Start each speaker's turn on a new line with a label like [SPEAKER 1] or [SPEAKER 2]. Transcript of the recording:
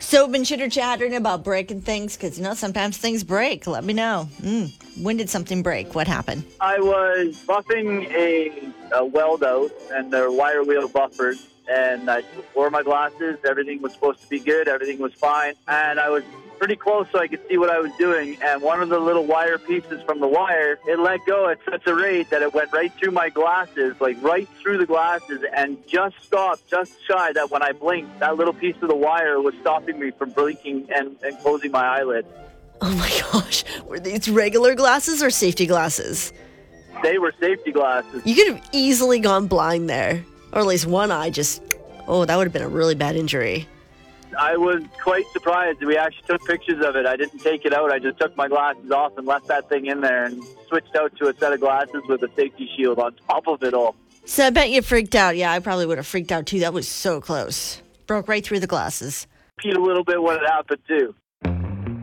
[SPEAKER 1] So been chitter-chattering about breaking things because, sometimes things break. Let me know. When did something break? What happened?
[SPEAKER 2] I was buffing a weld out, and the wire wheel buffered, and I wore my glasses. Everything was supposed to be good. Everything was fine, and I was pretty close so I could see what I was doing, and one of the little wire pieces from the wire, it let go at such a rate that it went right through my glasses, like right through the glasses, and just stopped, just shy that when I blinked, that little piece of the wire was stopping me from blinking and closing my eyelid.
[SPEAKER 1] Oh my gosh. Were these regular glasses or safety glasses?
[SPEAKER 2] They were safety glasses.
[SPEAKER 1] You could have easily gone blind there. Or at least one eye that would have been a really bad injury.
[SPEAKER 2] I was quite surprised. We actually took pictures of it. I didn't take it out. I just took my glasses off and left that thing in there and switched out to a set of glasses with a safety shield on top of it all.
[SPEAKER 1] So I bet you freaked out. Yeah, I probably would have freaked out too. That was so close. Broke right through the glasses.
[SPEAKER 2] Peed a little bit when it happened too.